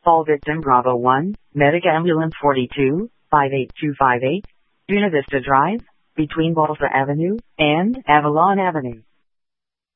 Call victim Bravo 1, Medica Ambulance 42, 58258, Buena Vista Drive, between Balsa Avenue and Avalon Avenue.